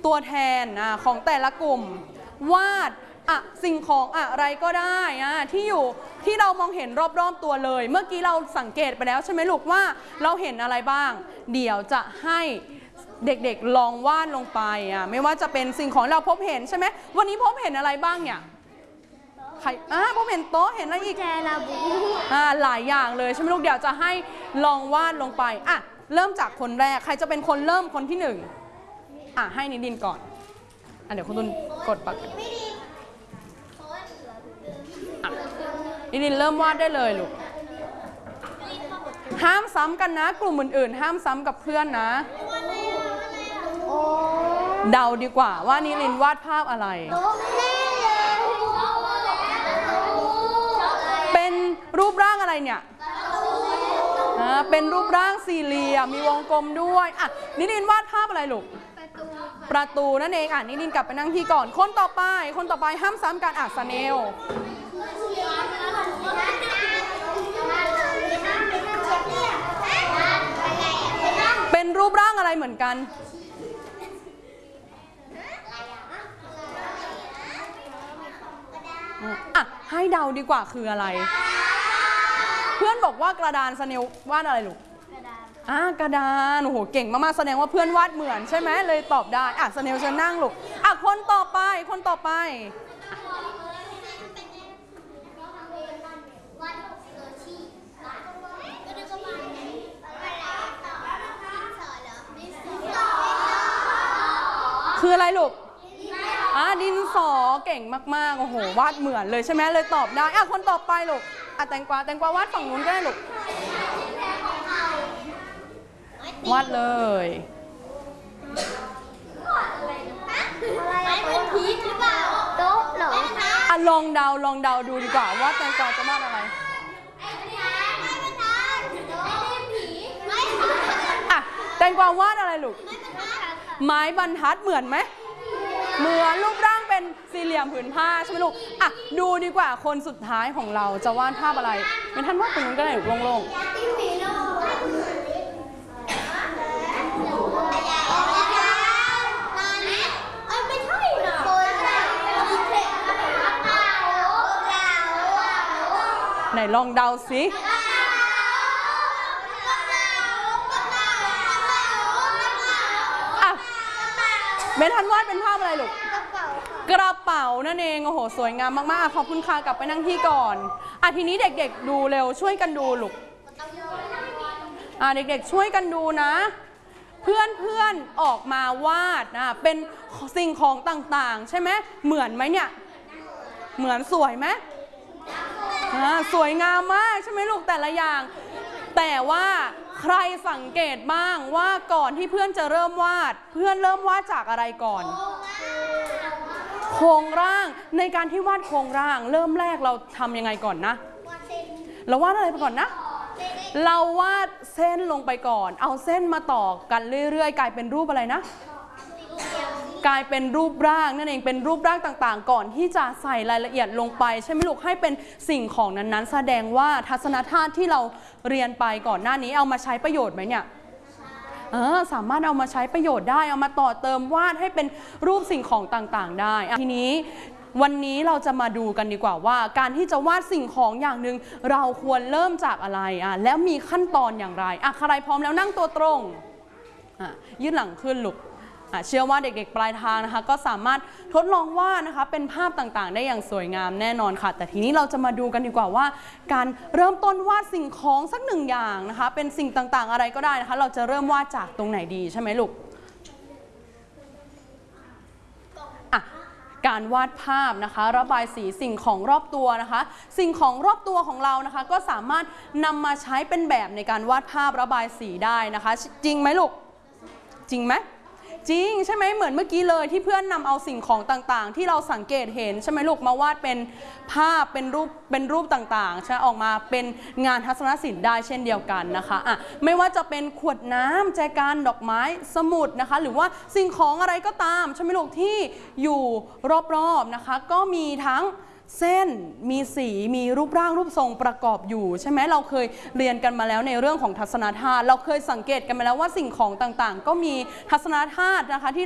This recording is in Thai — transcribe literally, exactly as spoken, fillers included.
ตัวแทนของแต่ละกลุ่มวาดอะสิ่งของอะไรก็ได้อะที่อยู่ที่เรามองเห็นรอบๆตัวเลยเมื่อกี้เราสังเกตไปแล้วใช่ไหมลูกว่าเราเห็นอะไรบ้างเดี๋ยวจะให้เด็กๆลองวาดลงไปอ่ะไม่ว่าจะเป็นสิ่งของเราพบเห็นใช่ไหมวันนี้พบเห็นอะไรบ้างเนี่ยใครอ่าพบเห็นโต๊ะเห็นอะไรอีกแจลาบูอ่าหลายอย่างเลยใช่ไหมลูกเดี๋ยวจะให้ลองวาดลงไปอ่ะเริ่มจากคนแรกใครจะเป็นคนเริ่มคนที่หนึ่งอ่ะให้นิดินก่อนอ่ะเดี๋ยวคุณตุลกดปากนิดินเริ่มวาดได้เลยลูกห้ามซ้ำกันนะกลุ่มอื่นๆห้ามซ้ำกับเพื่อนนะเดาดีกว่าว่านิรินวาดภาพอะไรเป็นรูปร่างอะไรเนี่ยเป็นรูปร่างสี่เหลี่ยมมีวงกลมด้วยอ่ะนิรินวาดภาพอะไรลูกประตูนั่นเองอ่ะนิรินกลับไปนั่งที่ก่อนคนต่อไปคนต่อไปห้ามซ้ำกันอ่ะสเนลเป็นรูปร่างอะไรเหมือนกันอ่ะให้เดาดีกว่าคืออะไรเพื่อนบอกว่ากระดานสเนลวาดอะไรลูกอ่ะกระดานโอ้โหเก่งมากๆแสดงว่าเพื่อนวาดเหมือนใช่ไหมเลยตอบได้อ่ะสเนลจะนั่งลูกอ่ะคนต่อไปคนต่อไปคืออะไรลูกอ่ะดินสอเก่งมากๆโอ้โหวาดเหมือนเลยใช่ไหมเลยตอบได้อ่ะคนต่อไปลูกอ่ะแตงกวาแตงกวาวาดฝั่งนู้นก็ได้ลูกวาดเลยอ่ะลองเดาลองเดาดูดีกว่าว่าแตงกวาจะวาดอะไรอ่ะแตงกวาวาดอะไรลูกไม้บรรทัดเหมือนไหมเหมือนรูปร่างเป็นสี่เหลี่ยมผืนผ้าใช่ไหมลูกอ่ะดูดีกว่าคนสุดท้ายของเราจะวาดภาพอะไรเป็นท่านวาดตรงนู้นก็ได้โล่งๆไหนลองเดาสิเบนทันวาดเป็นภาพอะไรลูกกระเป๋านั่นเองโอ้โหสวยงามมากๆขอบคุณค่ะกลับไปนั่งที่ก่อนอ่ะทีนี้เด็กๆดูเร็วช่วยกันดูลูกอ่ะเด็กๆช่วยกันดูนะเพื่อนๆออกมาวาดนะเป็นสิ่งของต่างๆใช่ไหมเหมือนไหมเนี่ยเหมือนสวยไหมอ่าสวยงามมากใช่ไหมลูกแต่ละอย่างแต่ว่าใครสังเกตบ้างว่าก่อนที่เพื่อนจะเริ่มวาดเพื่อนเริ่มวาดจากอะไรก่อนโครงร่างในการที่วาดโครงร่างเริ่มแรกเราทำยังไงก่อนนะเราวาดอะไรไปก่อนนะเราวาดเส้นลงไปก่อนเอาเส้นมาต่อกันเรื่อยๆกลายเป็นรูปอะไรนะกลายเป็นรูปร่างนั่นเองเป็นรูปร่างต่างๆก่อนที่จะใส่รายละเอียดลงไปใช่ไหมลูกให้เป็นสิ่งของนั้นๆแสดงว่าทัศนคติที่เราเรียนไปก่อนหน้านี้เอามาใช้ประโยชน์ไหมเนี่ยเออสามารถเอามาใช้ประโยชน์ได้เอามาต่อเติมวาดให้เป็นรูปสิ่งของต่างๆได้ทีนี้วันนี้เราจะมาดูกันดีกว่าว่าการที่จะวาดสิ่งของอย่างหนึ่งเราควรเริ่มจากอะไรอ่ะแล้วมีขั้นตอนอย่างไรอ่ะใครพร้อมแล้วนั่งตัวตรงอ่ะยืดหลังขึ้นลูกเชื่อว่าเด็กๆปลายทางนะคะก็สามารถทดลองวาดนะคะเป็นภาพต่างๆได้อย่างสวยงามแน่นอนค่ะแต่ทีนี้เราจะมาดูกันดีกว่าว่าการเริ่มต้นวาดสิ่งของสักหนึ่งอย่างนะคะเป็นสิ่งต่างๆอะไรก็ได้นะคะเราจะเริ่มวาดจากตรงไหนดีใช่ไหมลูกอ่ะการวาดภาพนะคะระบายสีสิ่งของรอบตัวนะคะสิ่งของรอบตัวของเรานะคะก็สามารถนำมาใช้เป็นแบบในการวาดภาพระบายสีได้นะคะจริงไหมลูกจริงไหมจริงใช่ไหมเหมือนเมื่อกี้เลยที่เพื่อนนำเอาสิ่งของต่างๆที่เราสังเกตเห็นใช่ไหมลูกมาวาดเป็นภาพเป็นรูปเป็นรูปต่างๆใช่ออกมาเป็นงานทัศนศิลป์ได้เช่นเดียวกันนะคะอ่ะไม่ว่าจะเป็นขวดน้ำแจกันดอกไม้สมุดนะคะหรือว่าสิ่งของอะไรก็ตามใช่ไหมลูกที่อยู่รอบๆนะคะก็มีทั้งเส้นมีสีมีรูปร่างรูปทรงประกอบอยู่ใช่ไหมเราเคยเรียนกันมาแล้วในเรื่องของทัศนคติเราเคยสังเกตกันมาแล้วว่าสิ่งของต่างๆก็มีทัศนคตินะคะที่